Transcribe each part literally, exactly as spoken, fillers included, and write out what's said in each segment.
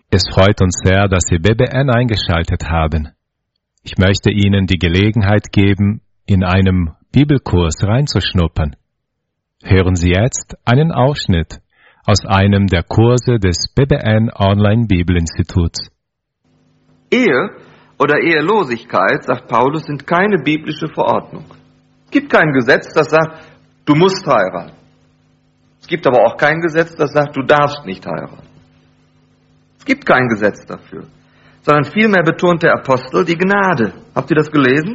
Es freut uns sehr, dass Sie B B N eingeschaltet haben. Ich möchte Ihnen die Gelegenheit geben, in einem Bibelkurs reinzuschnuppern. Hören Sie jetzt einen Ausschnitt aus einem der Kurse des B B N Online Bibelinstituts. Ehe oder Ehelosigkeit, sagt Paulus, sind keine biblische Verordnung. Es gibt kein Gesetz, das sagt, du musst heiraten. Es gibt aber auch kein Gesetz, das sagt, du darfst nicht heiraten. Es gibt kein Gesetz dafür, sondern vielmehr betont der Apostel die Gnade. Habt ihr das gelesen?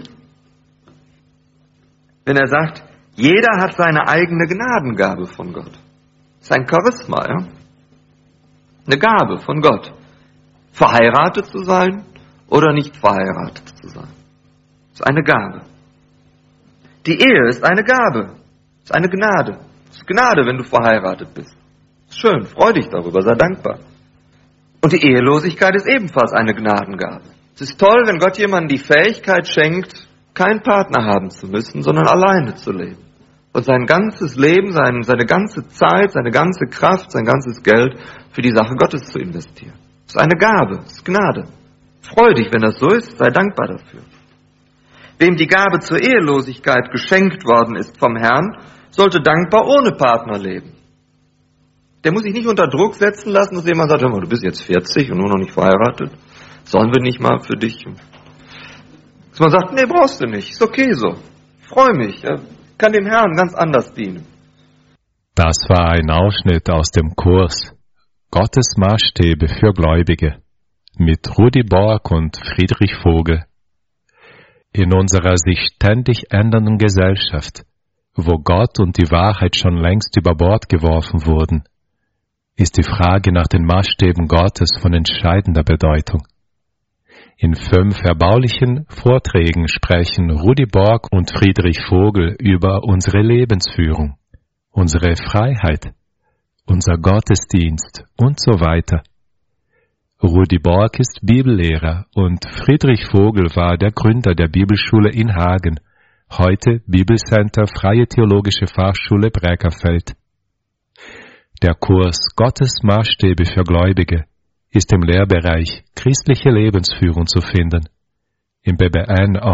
Wenn er sagt, jeder hat seine eigene Gnadengabe von Gott. Das ist ein Charisma, ja? Eine Gabe von Gott. Verheiratet zu sein oder nicht verheiratet zu sein. Das ist eine Gabe. Die Ehe ist eine Gabe. Das ist eine Gnade. Das ist Gnade, wenn du verheiratet bist. Das ist schön, freu dich darüber, sei dankbar. Und die Ehelosigkeit ist ebenfalls eine Gnadengabe. Es ist toll, wenn Gott jemandem die Fähigkeit schenkt, keinen Partner haben zu müssen, sondern alleine zu leben. Und sein ganzes Leben, sein, seine ganze Zeit, seine ganze Kraft, sein ganzes Geld für die Sache Gottes zu investieren. Das ist eine Gabe, das ist Gnade. Freu dich, wenn das so ist, sei dankbar dafür. Wem die Gabe zur Ehelosigkeit geschenkt worden ist vom Herrn, sollte dankbar ohne Partner leben. Der muss sich nicht unter Druck setzen lassen, dass jemand sagt, hör mal, du bist jetzt vierzig und nur noch nicht verheiratet. Sollen wir nicht mal für dich? Dass man sagt, nee, brauchst du nicht, ist okay so. Freu mich, kann dem Herrn ganz anders dienen. Das war ein Ausschnitt aus dem Kurs Gottes Maßstäbe für Gläubige mit Rudi Borg und Friedrich Vogel. In unserer sich ständig ändernden Gesellschaft, wo Gott und die Wahrheit schon längst über Bord geworfen wurden, ist die Frage nach den Maßstäben Gottes von entscheidender Bedeutung. In fünf erbaulichen Vorträgen sprechen Rudi Borg und Friedrich Vogel über unsere Lebensführung, unsere Freiheit, unser Gottesdienst und so weiter. Rudi Borg ist Bibellehrer und Friedrich Vogel war der Gründer der Bibelschule in Hagen, heute Bibelcenter Freie Theologische Fachschule Bräkerfeld. Der Kurs Gottes Maßstäbe für Gläubige ist im Lehrbereich Christliche Lebensführung zu finden. Im B B N